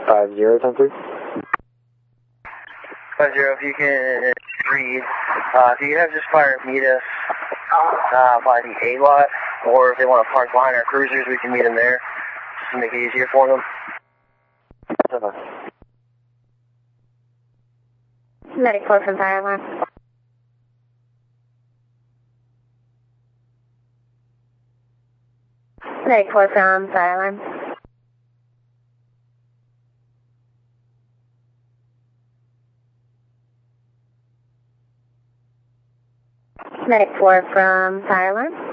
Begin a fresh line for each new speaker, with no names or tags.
50, 10-3.
50, if you can read, if you can have just fire meet us by the A lot, or if they want to park behind our cruisers, we can meet them there, just to make it easier for them.
Medic 4 from fire alarm. Medic 4 from fire alarm. Medic 4 from fire alarm.